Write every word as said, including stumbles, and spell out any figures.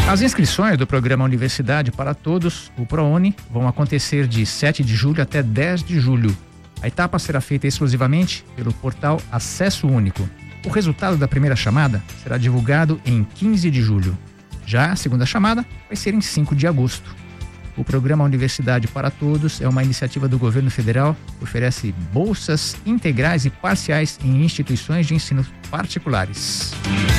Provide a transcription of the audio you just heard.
As inscrições do programa Universidade para Todos, o ProUni, vão acontecer de sete de julho até dez de julho. A etapa será feita exclusivamente pelo portal Acesso Único. O resultado da primeira chamada será divulgado em quinze de julho. Já a segunda chamada vai ser em cinco de agosto. O programa Universidade para Todos é uma iniciativa do governo federal que oferece bolsas integrais e parciais em instituições de ensino particulares.